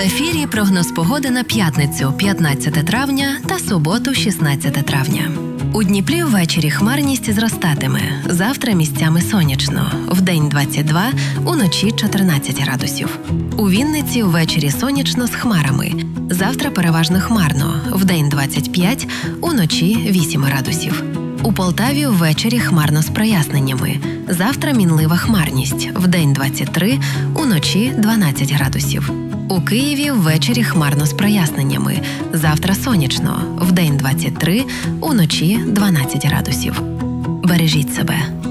ефірі прогноз погоди на п'ятницю, 15 травня та суботу, 16 травня. У Дніпрі ввечері хмарність зростатиме. Завтра місцями сонячно. Вдень 22, уночі 14 градусів. У Вінниці ввечері сонячно з хмарами. Завтра переважно хмарно. Вдень 25, уночі 8 градусів. У Полтаві ввечері хмарно з проясненнями. Завтра мінлива хмарність. Вдень 23, уночі 12 градусів. У Києві ввечері хмарно з проясненнями. Завтра сонячно. Вдень 23, уночі 12 градусів. Бережіть себе.